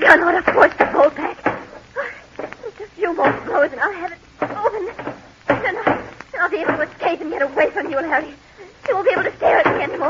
gun ought to force the bolt back. Just a few more blows and I'll have it open. Then I'll be able to escape and get away from you, Larry. You won't be able to stare at me anymore.